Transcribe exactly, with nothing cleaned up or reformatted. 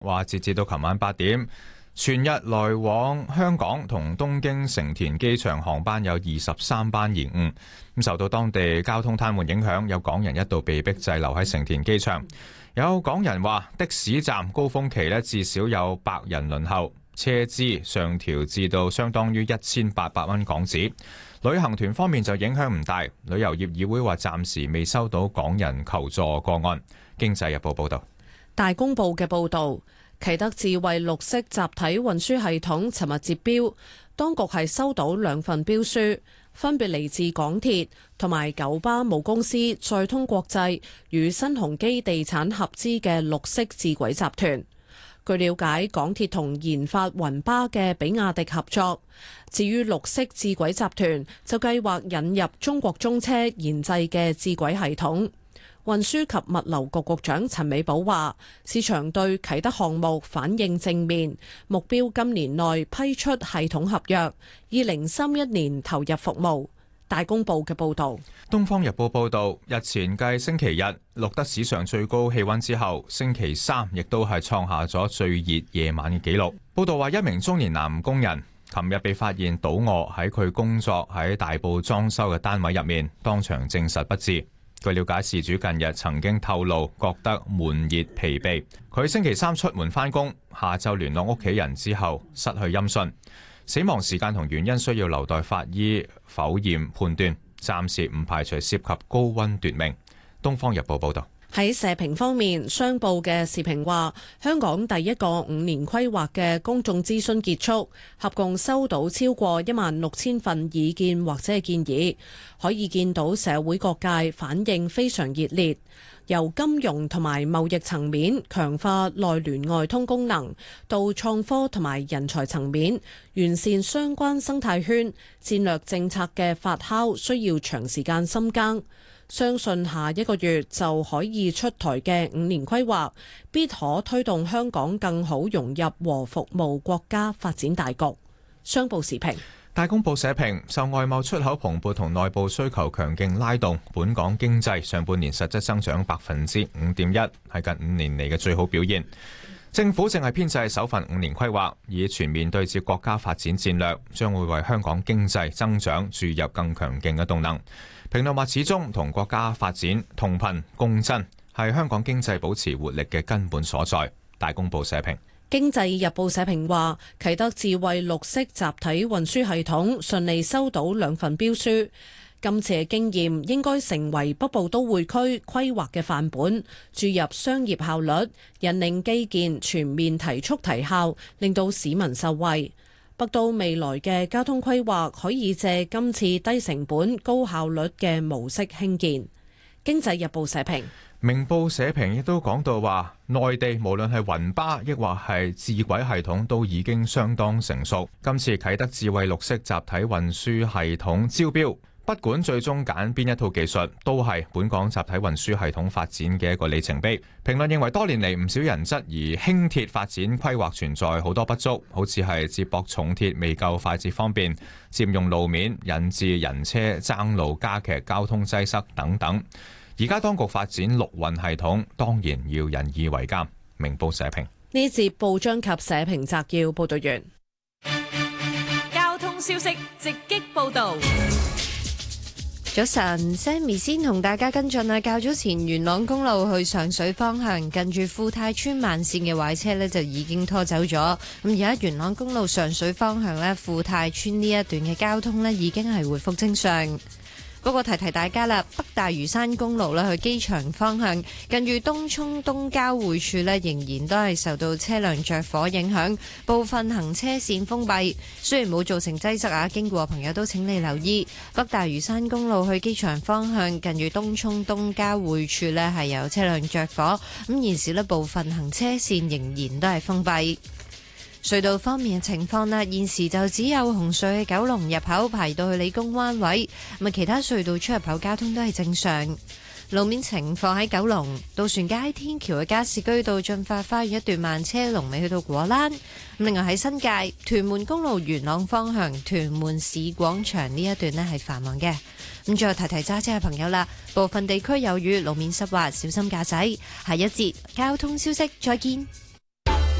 話截至到琴晚八點，全日來往香港同東京成田機場航班有二十三班延誤。咁受到當地交通癱瘓影響，有港人一度被逼滯留喺成田機場。有港人話的士站高峰期呢至少有百人輪候，車資上調至到相當於一千八百蚊港紙。旅行團方面就影響唔大，旅遊業議會話暫時未收到港人求助個案。經濟日報報道。 大公報嘅報導，啟德智慧綠色集體運輸系統尋日截標，當局係收到兩份標書，分別嚟自港鐵同埋九巴母公司載通國際與新鴻基地產合資嘅綠色智軌集團。據了解，港鐵同研發雲巴嘅比亞迪合作。至於綠色智軌集團就計劃引入中國中車研製嘅智軌系統。運輸及物流局局長陳美寶話，市場對啟德項目反應正面，目標今年內批出系統合約，二零三一年投入服務。大公報嘅報導。 東方日報報導，日前繼星期日錄得史上最高氣溫之後，星期三亦都係創下咗最熱夜晚嘅紀錄。報導話，一名中年男工人琴日被發現倒卧喺佢工作喺大埔裝修嘅單位入面，當場證實不治。據了解，事主近日曾經透露覺得悶熱疲憊，佢星期三出門返工，下晝聯絡屋企人之後失去音訊。死亡時間同原因需要留待法醫剖驗判斷，暫時唔排除涉及高溫奪命。東方日報報道。 喺社評方面，商報嘅時評話，香港第一個五年規劃嘅公眾諮詢結束，合共收到超過一萬六千份意見或者係建議，可以見到社會各界反應非常熱烈。由金融同埋貿易層面強化內聯外通功能，到創科同埋人才層面完善相關生態圈，戰略政策嘅發酵需要長時間深耕。相信下一個月就可以出台嘅五年規劃，必可推動香港更好融入和服務國家發展大局。商報時評。 大公報社評，受外貿出口蓬勃同內部需求強勁拉動，本港經濟上半年實質增長百分之五點一，係近五年嚟嘅最好表現。政府正係編製首份五年規劃，以全面對接國家發展戰略，將會為香港經濟增長注入更強勁嘅動能。評論話，始終同國家發展同頻共振，係香港經濟保持活力嘅根本所在。大公報社評。 經濟日報社評話，啟德智慧綠色集體運輸系統順利收到兩份標書，今次嘅經驗應該成為北部都會區規劃嘅範本，注入商業效率，引領基建全面提速提效，令到市民受惠。北都未來嘅交通規劃可以借今次低成本高效率嘅模式興建。經濟日報社評。 明報社評亦都講到話，內地無論係雲巴抑或係智軌系統都已經相當成熟。今次啟德智慧綠色集體運輸系統招標，不管最終揀邊一套技術，都係本港集體運輸系統發展嘅一個里程碑。評論認為，多年嚟唔少人質疑輕鐵發展規劃存在好多不足，好似係接駁重鐵未夠快捷方便，佔用路面引致人車爭路，加劇交通擠塞等等。而家當局發展陸運系統，當然要引以為鑑。明報社評。 呢節報章及社評摘要報道完。 交通消息直擊報道。 早晨 ，Sammy 先同大家跟進啊。較早前元朗公路去上水方向，近住富泰村慢線嘅壞車呢就已經拖走咗。咁而家元朗公路上水方向呢，富泰村呢一段嘅交通呢已經係回復正常。不過提提大家啦，北大嶼山公路咧去機場方向，近住東涌東交匯處咧，仍然都係受到車輛着火影響，部分行車線封閉。雖然冇造成擠塞啊，經過朋友都請你留意，北大嶼山公路去機場方向，近住東涌東交匯處咧係有車輛着火，咁現時咧部分行車線仍然都係封閉。隧道方面嘅情況啦，現時就只有紅隧九龍入口排到去理工灣位，咁啊其他隧道出入口交通都係正常。路面情況喺九龍渡船街天橋嘅加士居道進發花園一段慢車龍尾去到果欄。另外喺新界屯門公路元朗方向屯門市廣場呢一段呢係繁忙嘅。咁最後提提揸車嘅朋友啦，部分地區有雨，路面濕滑，小心駕駛。下一節交通消息再見。